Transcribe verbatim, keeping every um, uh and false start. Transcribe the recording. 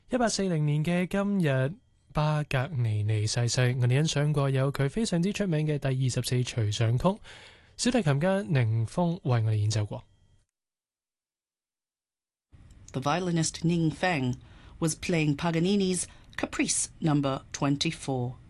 一八四零年嘅今日，巴格尼尼逝世，我哋欣賞過有佢非常之出名嘅第二十四隨想曲，小提琴家寧峰為我哋演奏過。 The violinist Ning Feng was playing Paganini's Caprice number twenty-four.